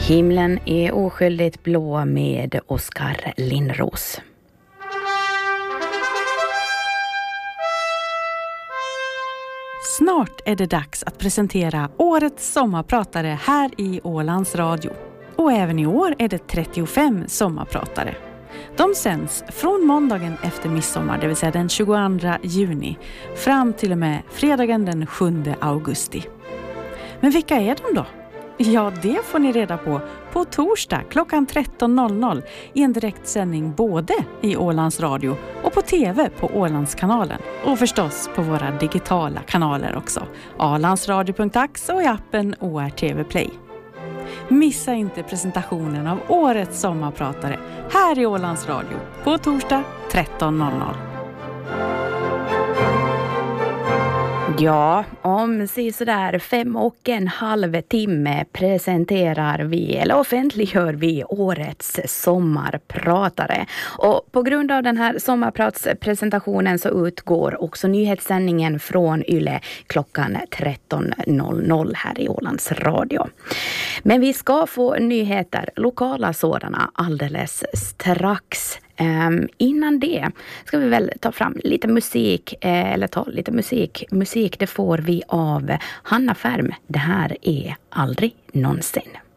Himlen är oskyldigt blå med Oskar Lindros. Snart är det dags att presentera årets sommarpratare här i Ålands Radio. Och även i år är det 35 sommarpratare. De sänds från måndagen efter midsommar, det vill säga den 22 juni, fram till och med fredagen den 7 augusti. Men vilka är de då? Ja, det får ni reda på torsdag klockan 13.00 i en direktsändning både i Ålands Radio och på tv på Ålandskanalen. Och förstås på våra digitala kanaler också. Ålandsradio.ax och i appen ORTV Play. Missa inte presentationen av årets sommarpratare här i Ålands Radio på torsdag 13.00. Ja, om sådär 5,5 timme presenterar vi eller offentliggör vi årets sommarpratare. Och på grund av den här sommarpratspresentationen så utgår också nyhetssändningen från Yle klockan 13.00 här i Ålands Radio. Men vi ska få nyheter, lokala sådana, alldeles strax. Innan det ska vi väl ta fram lite musik, eller ta lite musik det får vi av Hanna Färm. Det här är Aldrig någonsin.